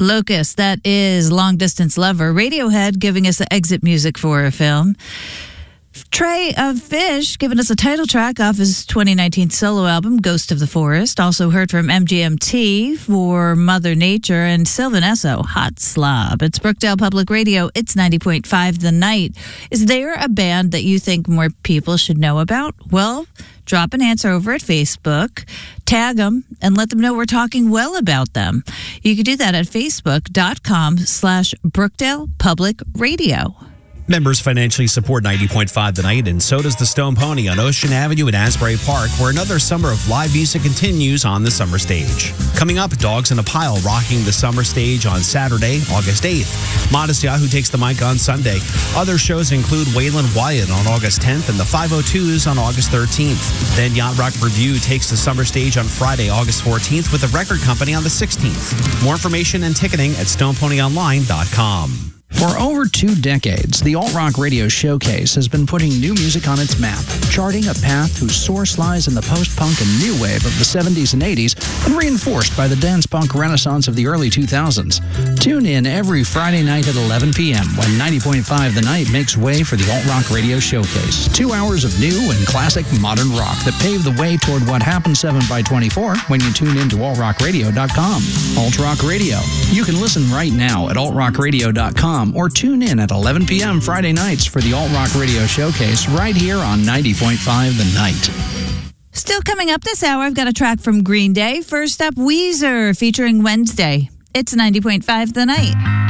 Locust, that is Long Distance Lover. Radiohead giving us the exit music for a film. Trey of Fish giving us a title track off his 2019 solo album, Ghost of the Forest. Also heard from MGMT for Mother Nature, and Sylvan Esso, Hot Slob. It's Brookdale Public Radio. It's 90.5 The Night. Is there a band that you think more people should know about? Well, drop an answer over at Facebook, tag them, and let them know we're talking well about them. You can do that at facebook.com/Brookdale Public Radio. Members financially support 90.5 The Night, and so does the Stone Pony on Ocean Avenue in Asbury Park, where another summer of live music continues on the summer stage. Coming up, Dogs in a Pile rocking the summer stage on Saturday, August 8th. Modest Yahoo takes the mic on Sunday. Other shows include Waylon Wyatt on August 10th and the 502s on August 13th. Then Yacht Rock Review takes the summer stage on Friday, August 14th with the Record Company on the 16th. More information and ticketing at stoneponyonline.com. For over 2 decades, the Alt Rock Radio Showcase has been putting new music on its map, charting a path whose source lies in the post-punk and new wave of the 70s and 80s and reinforced by the dance punk renaissance of the early 2000s. Tune in every Friday night at 11 p.m. when 90.5 The Night makes way for the Alt Rock Radio Showcase. 2 hours of new and classic modern rock that pave the way toward what happens 7x24 when you tune in to altrockradio.com. Alt Rock Radio. You can listen right now at altrockradio.com or tune in at 11 p.m. Friday nights for the Alt Rock Radio Showcase right here on 90.5 The Night. Still coming up this hour, I've got a track from Green Day. First up, Weezer featuring Wednesday. It's 90.5 The Night.